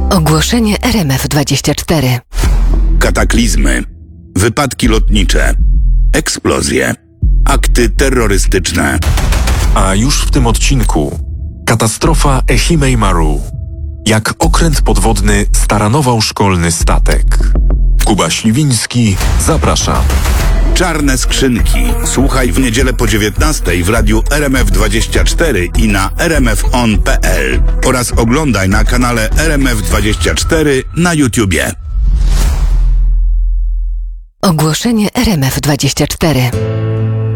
Ogłoszenie RMF24. Kataklizmy, wypadki lotnicze, eksplozje, akty terrorystyczne. A już w tym odcinku katastrofa Ehime Maru. Jak okręt podwodny staranował szkolny statek. Kuba Śliwiński zaprasza. Czarne skrzynki. Słuchaj w niedzielę po 19:00 w radiu RMF24 i na rmfon.pl oraz oglądaj na kanale RMF24 na YouTubie. Ogłoszenie RMF24.